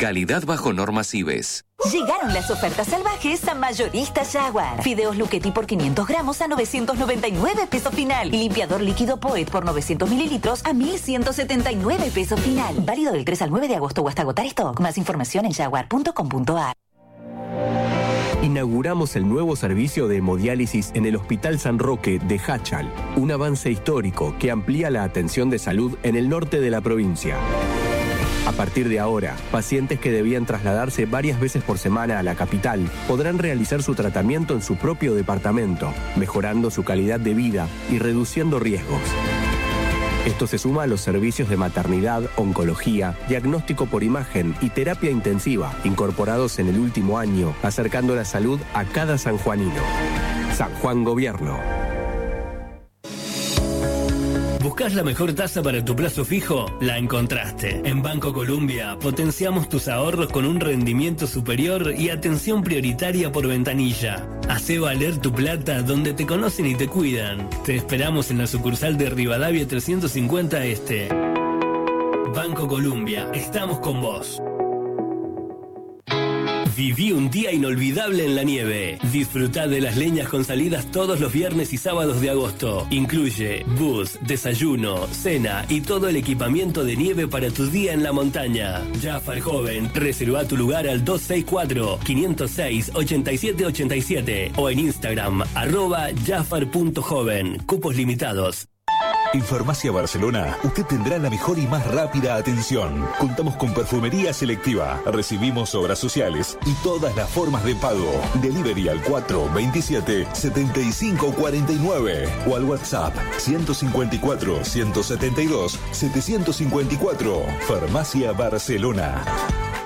Calidad bajo normas IBES. Llegaron las ofertas salvajes a Mayorista Jaguar. Fideos Luchetti por 500 gramos a 999 pesos final. Y limpiador líquido Poet por 900 mililitros a 1179 pesos final. Válido del 3 al 9 de agosto o hasta agotar stock. Más información en jaguar.com.ar. Inauguramos el nuevo servicio de hemodiálisis en el Hospital San Roque de Jáchal. Un avance histórico que amplía la atención de salud en el norte de la provincia. A partir de ahora, pacientes que debían trasladarse varias veces por semana a la capital podrán realizar su tratamiento en su propio departamento, mejorando su calidad de vida y reduciendo riesgos. Esto se suma a los servicios de maternidad, oncología, diagnóstico por imagen y terapia intensiva, incorporados en el último año, acercando la salud a cada sanjuanino. San Juan Gobierno. ¿Buscas la mejor tasa para tu plazo fijo? La encontraste. En Banco Colombia potenciamos tus ahorros con un rendimiento superior y atención prioritaria por ventanilla. Hacé valer tu plata donde te conocen y te cuidan. Te esperamos en la sucursal de Rivadavia 350 Este. Banco Colombia, estamos con vos. Viví un día inolvidable en la nieve. Disfrutá de las leñas con salidas todos los viernes y sábados de agosto. Incluye bus, desayuno, cena y todo el equipamiento de nieve para tu día en la montaña. Jafar Joven, reserva tu lugar al 264-506-8787 o en Instagram @jafar.joven. Cupos limitados. En Farmacia Barcelona, usted tendrá la mejor y más rápida atención. Contamos con perfumería selectiva, recibimos obras sociales y todas las formas de pago. Delivery al 427-7549 o al WhatsApp 154-172-754. Farmacia Barcelona.